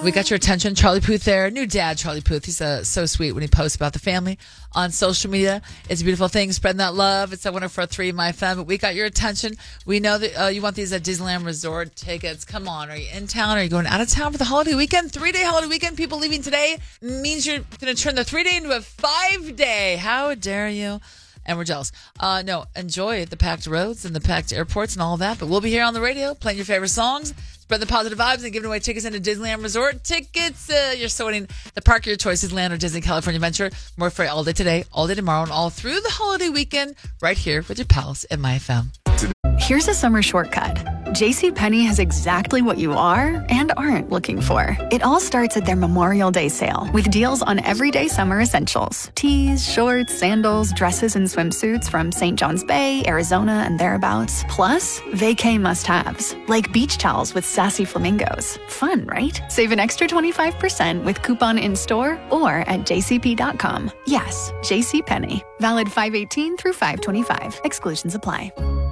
We got your attention. Charlie Puth there. New dad, Charlie Puth. He's so sweet when he posts about the family on social media. It's a beautiful thing. Spreading that love. It's that 104.3 My FM. But we got your attention. We know that you want these at Disneyland Resort tickets. Come on. Are you in town? Are you going out of town for the holiday weekend? 3-day holiday weekend. People leaving today means you're going to turn the 3-day into a 5-day. How dare you? And we're jealous. No, enjoy the packed roads and the packed airports and all of that. But we'll be here on the radio playing your favorite songs, spread the positive vibes, and giving away tickets into Disneyland Resort tickets. You're sorting the park of your choice, Disneyland or Disney California Adventure. More free all day today, all day tomorrow, and all through the holiday weekend right here with your pals at MyFM. Here's a summer shortcut. JCPenney has exactly what you are and aren't looking for. It all starts at their Memorial Day sale with deals on everyday summer essentials. Tees, shorts, sandals, dresses, and swimsuits from St. John's Bay, Arizona, and thereabouts. Plus, vacay must-haves, like beach towels with sassy flamingos. Fun, right? Save an extra 25% with coupon in-store or at jcp.com. Yes, JCPenney. Valid 5/18 through 5/25. Exclusions apply.